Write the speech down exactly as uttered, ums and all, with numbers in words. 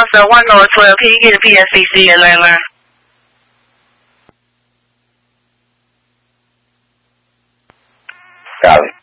sir. one North twelve. Can you get a P S C C and landline? Copy.